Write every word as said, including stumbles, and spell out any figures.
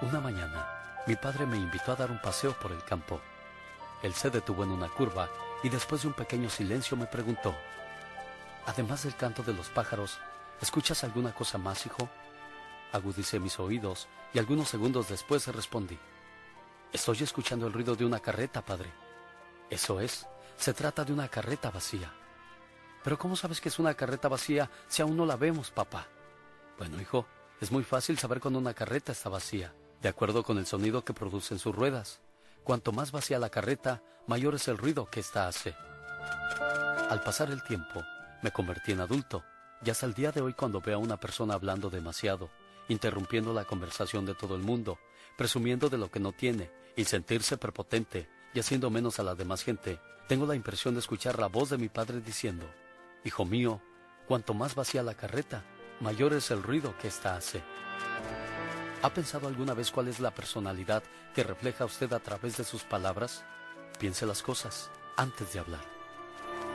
Una mañana, mi padre me invitó a dar un paseo por el campo. Él se detuvo en una curva y después de un pequeño silencio me preguntó: además del canto de los pájaros, ¿escuchas alguna cosa más, hijo? Agudicé mis oídos y algunos segundos después respondí: estoy escuchando el ruido de una carreta, padre. Eso es, se trata de una carreta vacía. ¿Pero cómo sabes que es una carreta vacía si aún no la vemos, papá? Bueno, hijo, es muy fácil saber cuando una carreta está vacía, de acuerdo con el sonido que producen sus ruedas. Cuanto más vacía la carreta, mayor es el ruido que ésta hace. Al pasar el tiempo, me convertí en adulto, y hasta el día de hoy cuando veo a una persona hablando demasiado, interrumpiendo la conversación de todo el mundo, presumiendo de lo que no tiene, y sentirse prepotente, y haciendo menos a la demás gente, tengo la impresión de escuchar la voz de mi padre diciendo: hijo mío, cuanto más vacía la carreta, mayor es el ruido que ésta hace. ¿Ha pensado alguna vez cuál es la personalidad que refleja usted a través de sus palabras? Piense las cosas antes de hablar.